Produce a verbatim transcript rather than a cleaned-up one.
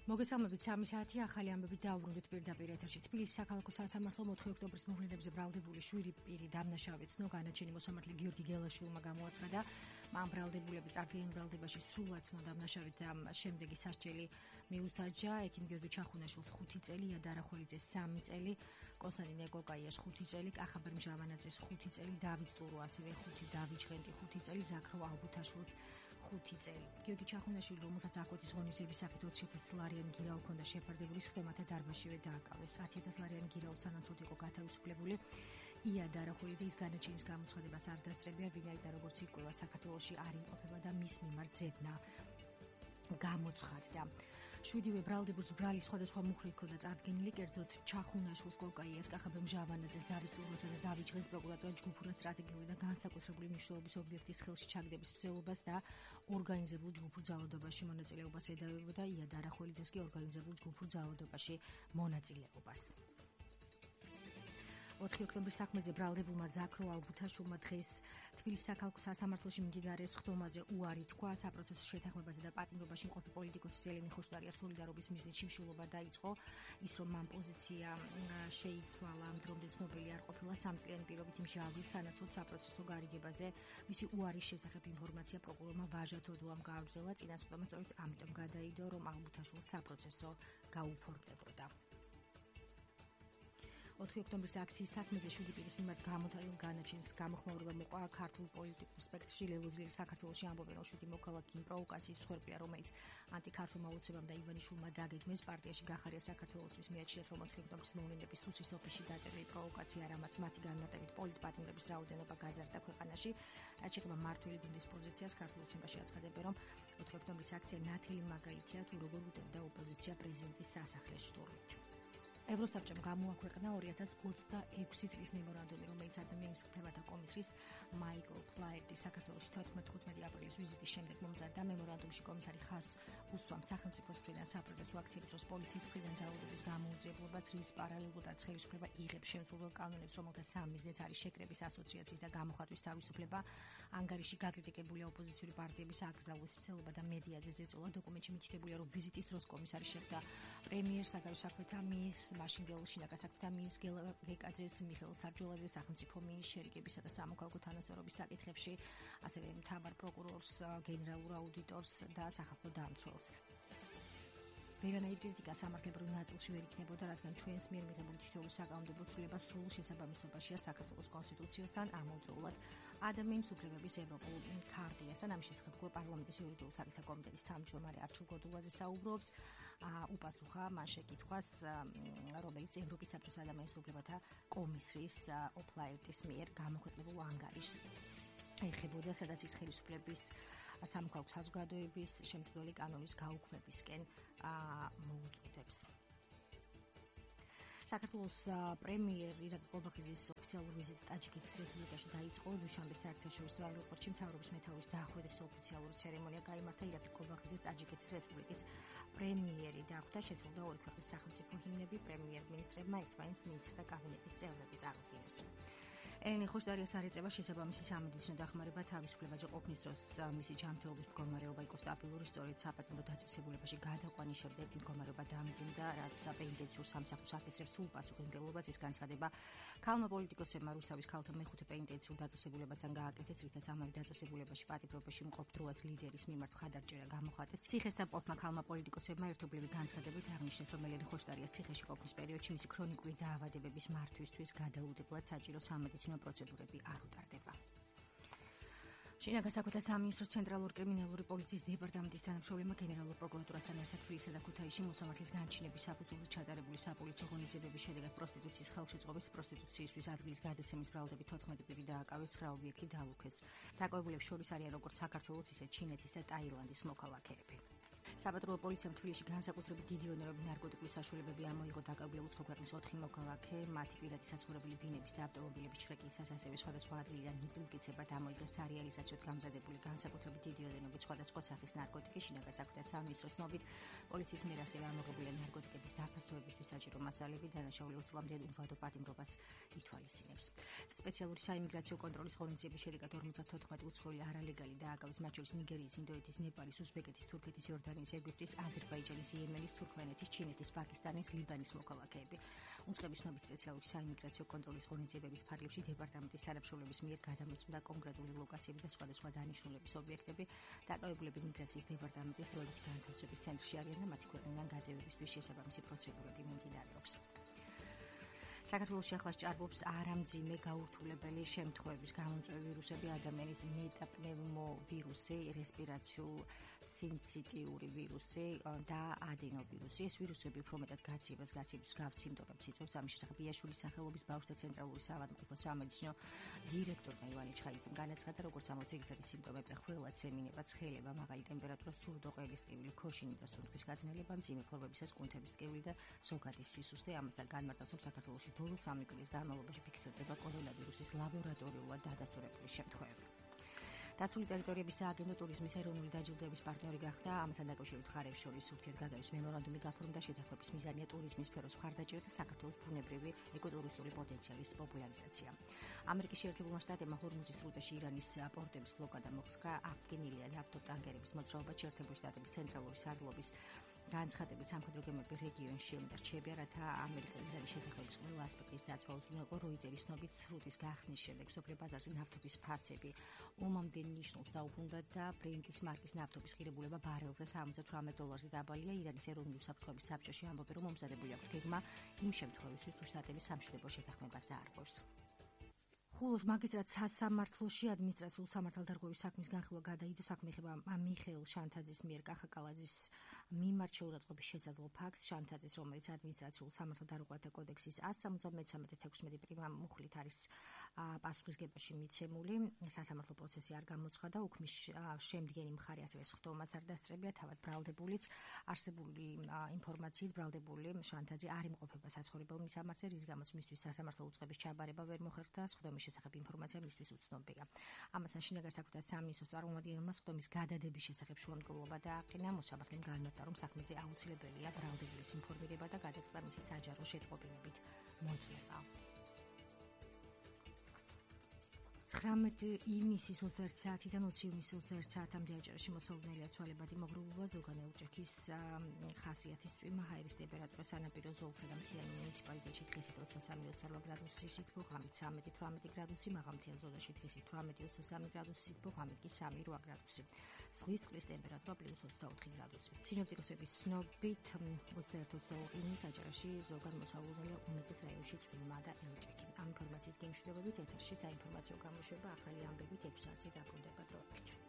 მოგესალმებით სამი საათი ახალი ამბები დაუბრუნდით პირდაპირ ეთერში. თბილისის საქალაქო სასამართლო მოთხე ოქტომბრის მოვლენებზე ბრალდებული შვიდი პირი დამნაშავე ცნო განაჩენი მოსამართლე გიორგი გელაშვილმა გამოაცხადა. მან ბრალდებულები წარდგენილ ბრალდებაში სრულად ცნო დამნაშავედ და შემდეგი სასჯელი მიუსაჯა. ექიმ გიორგი ჩახუნაშვილს ხუთი წელი, ია დარახველიძეს სამი წელი, კონსტანტინე გოგაიას ხუთი წელი, კახაბერ მჟავანაძეს ხუთი წელი, დავით სტურო ასევე ხუთი, დავით ჟღენტი ხუთი წელი, ზაქრო ალბუთაშვილს ხუთი წელი. გიორგი ჩახუნაშვილი, რომელსაც აღკვეთის ღონისძიების სახით ოცი ათასი ლარიანი გირა უქონდა შეფარდებული, სხდომათა დარბაზშივე დააკავეს. ათი ათასი ლარიანი გირა სანაცვლოდ იყო გათავისუფლებული. ია დარახველიძე ის განაჩენის გამოცხადებას არ დასწრებია, ვინაიდან როგორც ირკვევა საქართველოში არ იმყოფება და მის მიმართ ძებნა გამოცხადდა. შვიდივე ბრალდებულს ბრალი სხვადასხვა მუხლით ჰქონდა წარდგენილი, კერძოდ ჩახუნაშვილს, გოგაიას, კახაბერ მჟავანაძეს, დავით სტუროსა და დავით ჟღენტს პროკურატურა ჯგუფურად სტრატეგიული და განსაკუთრებული მნიშვნელობის ობიექტის ხელში ჩაგდების მცდელობას და ორგანიზებულ ჯგუფურ ძალადობაში მონაწილეობას ედავებოდა. ია დარახველიძეს კი ორგანიზებულ ჯგუფურ ძალადობაში მონაწილეობას. ოთხი ოქტომბრის საქმეზე ბრალდებულმა ზაქრო ალბუთაშვილმა დღეს თბილისის საქალაქო სასამართლოში მიმდინარე სხდომაზე უარი თქვა. საპროცესო შეთანხმებაზე და პატიმრობაში მყოფი პოლიტიკოსის ელენე ხოშტარიას სოლიდარობის მიზნით შიმშილობა დაიწყო. ის რომ მან პოზიცია შეიცვალა, ამ დრომდე ცნობილი არ ყოფილა სამწლიანი პირობით მჟავის სანაცვლოდ საპროცესო გარიგებაზე. მისი უარის შესახებ ინფორმაცია პროკურორმა ვაჟა თოდუამ გააგრძელა. წინასწრმა სწორედ ამიტომ გადაიდო, რომ ალბუთაშვილს საპროცესო გაუფორმდებოდა. ოთხი ოქტომბრის აქციის საქმეზე შვიდი პირის მიმართ გამოთვალ განაჩენს გამოხმაურება მოყვა ქართულ პოლიტიკურ სპექტრში. ლელუძიერი საქართველოში ამბობენ, რომ შვიდი მოქალაქე იმ პროვოკაციის მსხვერპლია, რომელიც ანტიქართულმა უცებამ და ივანიშვილმა დაგეგმეს. პარტიაში გახარია საქართველოსთვის მიაჩნიათ, რომ ოთხი ოქტომბრის მოვლენების სუსის ოფისში დაწერილი პროვოკაცია, რამაც მათი განმარტებით პოლიტპატიმრების რაოდენობა გაზარდა ქვეყანაში. რაც შეეხება მმართველი გუნდის პოზიციას, ქართულ ოცნებაში აცხადებენ, რომ ოთხი ოქტომბრის აქცია ნათელი მაგალითია თუ როგორ უტევდა ოპოზიცია პრეზიდენტის სასახლეს შტურმით. ევროსაბჭომ გამოაქვეყნა ორი ათას ოცდაექვსი წლის მემორანდუმი, რომელიც ადამიანის უფლებათა კომისრის მაიკლ ფლაერტის საქართველოში თოთხმეტი აპრილის ვიზიტის შემდეგ მომზადდა. მემორანდუმში კომისარი ხაზს უსვამს სახელმწიფოს მხრიდან საპროტესტო აქციების დროს პოლიციის მხრიდან ძალადობის გამოუძიებლობას, რის პარალელურადაც ხელისუფლება იღებს შემსრულებელ კანონებს, რომელთა სამ მიზნიც არის შეკრების, ასოციაციის და გამოხატვის თავისუფლება. ანგარიში გაკრიტიკებულია ოპოზიციური პარტიების აკრძალვის მცდელობა და მედიაზე ზეწოლა. დოკუმენტში მითითებულია, რომ ვიზიტის დროს კომისარი შეხვდა პრემიერს, საგარეო საქმეთა მინისტრს, მაშინ გელშინა გასაკეთდა მის გეკაძეს, მიხეილ სარჯულაძეს, სახელმწიფო მინისტრს შერიგებისა და სამოქალაქო თანასწორობის საკითხებში, ასევე მთავარ პროკურორს, გენერალურ აუდიტორს და სახალხო დამცველს. ვერანაირ კრიტიკა სამართლებრივ ნაწილში ვერ იქნებოდა, რადგან ჩვენს მიერ მიღებული თითოეული საკანონმდებლო ცვლილება სრულ შესაბამისობაშია საქართველოს კონსტიტუციასთან, ამავდროულად ადამიანის უფლებების ევროპულ ქარტიასთან. ამ შესახებ პარლამენტის იურიდიული საკითხთა კომიტეტის თავმჯდომარე არჩილ გოდულაძე საუბრობს. უპასუხა მან შეკითხვას, რომელიც ევროპის საბჭოს ადამიანის უფლებათა კომისრის ოფლაერტის მიერ გამოქვეყნებულ ანგარიშს ეხებოდა, სადაც ის ხელისუფლების სამოქალაქო საზოგადოების შემცვლელი კანონის გაუქმებისკენ მოუწოდებს. საქართველოს პრემიერ ირაკლი ყობახიძის ოფიციალური ვიზიტი ტაჯიკეთის რესპუბლიკაში დაიწყო. დუშანბეს საერთაშორისო აეროპორტში მთავრობის მეთაურის დახვედრის ოფიციალური ცერემონია გაიმართა. ირაკლი ყობახიძის ტაჯიკეთის რესპუბლიკის პრემიერი დახვდა. შეცვლოდა ორი ქვეყნის სახელმწიფო ჰიმნები. პრემიერ-მინისტრებმა ერთმანეთს მინისტრთა კაბინეტის წევრები წარუდგინეს. ელენე ხოშტარიას არ ეწევა შესაბამისი სამედიცინო დახმარება. თავისუფლებაზე ყოფნის დროს მისი ჯანმრთელობის მდგომარეობა იყო სტაბილური, სწორედ საპატიმრო დაწესებულებაში გადაყვანის შემდეგ მდგომარეობა დამძიმდა, რაც პენიტენციურ სამსახურს აკისრებს სულ პასუხისმგებლობას. ის განცხადება ქალმა პოლიტიკოსებმა რუსთავის ქალთა მეხუთე პენიტენციურ დაწესებულებასთან გააკეთეს, რითაც ამავე დაწესებულებაში პატიმრობაში მყოფ დროას ლიდერის მიმართ მხარდაჭერა გამოხატეს. ციხესთან ყოფნა კოლმაპოლიტიკოსებმა ერთობლივი განცხადებით აღნიშნეს, რომ ელენე ხოშტარიას ციხეში ყოფნის პერიოდში მისი ქრონიკული დაავადებების მართვისთვის გადაუდებლად საჭირო სამედიცინო პროცედურები არ უტარდება. შინაგან საქმეთა სამინისტროს ცენტრალური კრიმინალური პოლიციის დეპარტამენტის თანამშრომლებმა გენერალურ პროკურატურასთან ერთად თბილისსა და ქუთაისში მოსამართლის განჩინების საფუძველზე ჩატარებული საპოლიციო ღონისძიებების შედეგად პროსტიტუციის ხელშეწყობის, პროსტიტუციისთვის ადგილის გადაცემის ბრალდებით თოთხმეტი პირი დააკავეს, ცხრა ობიექტი დაალუქეს. დაკვებულებს შორის არიან როგორც საქართველოს, ისე ჩინეთის და ტაილანდის მოქალაქეები. საპატრულო პოლიციამ თბილისში განსაკუთრებით დიდი ონერობით ნარკოტიკული საშუალებები ამოიღო. დაკვებულ უცხო ქვეყნის ოთხი მოქალაქე, მათი პირადი საცხოვრებელი ბინების და ავტომობილების ჩრეკისას, ასევე სხვადასხვა ადგილიდან მიტკიცებად ამოიღეს სარეალიზაციოდ გამზადებული განსაკუთრებით დიდი ოდენობით სხვადასხვა სახის ნარკოტიკი. შინაგან საქმეთა სამინისტროს ცნობით, პოლიციის მიერ ასევე ამოღებულია ნარკოტიკების დაფასებისთვის საჭირო მასალები, დანაშაული ოც წლამდე უვადო პატიმრობას ითვალისწინებს. სპეციალური საიმიგრაციო კონტროლის ღონისძიების შედეგად ორმოცდათოთხმეტი უცხოელი არალეგალი დააკავეს, მათ შორის ნიგერიის, ინდოეთის, ნეპალის, უზბეკეთის, თურქეთის, იორდანიის, ირანის, ეგვიპტის, აზერბაიჯანის, იემენის, თურქმენეთის, ჩინეთის, პაკისტანის, ლიბანის მოქალაქეები. უნწყების ცნობის სპეციალური საიმიგრაციო კონტროლის ღონისძიებების ფარგლებში დეპარტამენტის თანამშრომლების მიერ გადამოწმდა კონკრეტული ლოკაციები და სხვადასხვა დანიშნულების ობიექტები. დაკავებულები მიგრაციის დეპარტამენტის დროებით განთავსების ცენტრში არიან და მათი ქვეყნიდან გაძევებისთვის შესაბამისი პროცედურები მიმდინარეობს. საქართველოში ახლა სჭარბობს არამძიმე გაურთულებელი შემთხვევების გამომწვევი ვირუსები, ადამიანის მეტაპნევმოვირუსი, რესპირაციულ სინციტიური ვირუსი და ადენოვირუსი. ეს ვირუსები უფრო მეტად გაციებას, გაციების გავს სიმპტომებს იწვევს. ამის შესახებ იაშვილის სახელობის ბავშვთა ცენტრალური საავადმყოფო სამედიცინო დირექტორმა ივანე ჩხაიძემ განაცხადა, როგორც ამოწ ძირითადი სიმპტომები ხველა, ცემინება, ცხელება, მაღალი ტემპერატურა, სურდო, ყელის ტკივილი, ქოშინი და სუნთქვის გაძნელება, მძიმე ფორმებისას კუნთების ტკივილი და ზოგადი სისუსტე. ამასთან განმარტავს, რომ საქართველოში ბოლო სამი წლის განმავლობაში ფიქსირდება კორონავირუსის ლაბორატორიულად დადასტურებული შემთხვევები. დაცული ტერიტორიების სააგენტო ტურიზმის ეროვნული დაჯილდოების პარტნიორი გახდა. ამასთან დაკავშირებით მხარეებს შორის ურთიერთგადავის მემორანდუმი გაფორმდა. შეთანხმების მიზანია ტურიზმის სფეროს მხარდაჭერა და საქართველოს ბუნებრივი ეკოტურისტული პოტენციალის პოპულარიზაცია. ამერიკის შეერთებულმა შტატებმა ჰორმუზის სრუტეში ირანის პორტების ბლოკადა მოხსნა. აღდგენილია ნავთობტანკერების მოძრაობა. შეერთებული შტატების ცენტრალური სარდლობის განცხადებით სამხედრო გემები რეგიონში უნდა რჩებიან, რათა ამერიკელი შეთანხმების ყველა ასპექტის დაცვა უზრუნველყო. როიტერის ცნობით, სრუტის გახსნის შემდეგ სოფლიო ბაზარზე ნავთობის ფასები ომამდე ნიშნულს დაუბრუნდა და ბრენტის მარკის ნავთობის ღირებულება ბარელზე სამოცდათვრამეტ დოლარზე დაბალია. ირანის ეროვნული საფრთხეების საბჭოში ამბობენ, რომ მომზადებული აქვს გეგმა იმ შემთხვევისთვის, თუ შტატები სამშვიდობო შეთანხმებას დაარღვევს. ხულოს მაგისტრატ სასამართლოში ადმინისტრაციულ სამართალდარღვევის საქმის განხილვა გადაიდო. საქმე ეხება მიხეილ შანთაძის მიერ კახაკალაძის მიმართ შეურაცხყოფის შესაძლო ფაქტს. შანთაძის, რომელიც ადმინისტრაციულ სამართალდარღვევათა კოდექსის one seventy-three sixteen პრიმა მუხლით არის პასუხისგებაში მიცემული. სასამართლო პროცესი არ გამოცხადა. უქმის შემდგენი მხარე ასევე სხდომას არ დასწრებია. თავად ბრალდებულიც არსებული ინფორმაციით ბრალდებული შანთაძე არ იმყოფება საცხოვრებელ მისამართზე, რის გამოც მისთვის სასამართლო უწყების ჩაბარება ვერ მოხერხდა. სხდომის შესახებ ინფორმაცია მისთვის უცნობია. ამასთან შინაგან საქმეთა სამინისტროს წარმომადგენელმა სხდომის გადადების შესახებ შუამდგომლობა დააყენა. მოსამართლემ განმარტა, რომ საქმეზე აუცილებელია ბრალდებულის ინფორმირება და გადაწყდა მისი საჯარო შეტყობინებით მოწმება. ცხრამეტი ივნისის ოცდაერთი საათიდან ოცი ივნისის ოცდაერთი საათამდე აჭარაში მოსალოდნელია ცვალებადი მოგროვება, ზოგან ელჭექის ხასიათის წვიმა, ჰაერის ტემპერატურა სანაპირო ზოლსა და მთიანი მუნიციპალიტეტში დღესით ოცდასამი ოცდაორ გრადუსი სითბო, ღამით ცამეტი თვრამეტი გრადუსი, მაღალმთიან ზოლაში დღესით თვრამეტი ოცდასამი გრადუსი სითბო, ღამით კი სამი რვა გრადუსი. ზღვის წყლის ტემპერატურა პლუს ოცდაოთხი გრადუსი. სინოპტიკოსების ცნობით ოცდაერთი ოცდაორი ივნისს აჭარაში ზოგან მოსალოდნელია უმეტეს რაიონში წვიმა და ელჭექი. ამ ინფორმაციით გემშვიდობებით ეთერში საინფორმაციო გამოშვება ახალი ამბებით ექვსი საათზე დაბრუნდება დროებით.